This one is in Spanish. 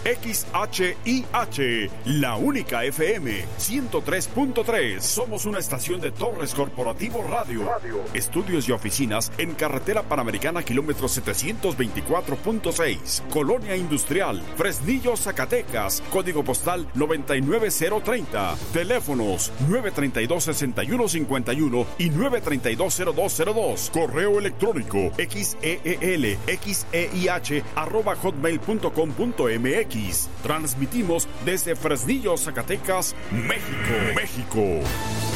XHIH, la única FM 103.3. Somos una estación de Torres Corporativo Radio. Estudios y oficinas en Carretera Panamericana, kilómetro 724.6, Colonia Industrial, Fresnillo, Zacatecas, código postal 99030. Teléfonos 932-6151 y 932-0202. Correo electrónico xeelxeih@hotmail.com.mx. Transmitimos desde Fresnillo, Zacatecas, México.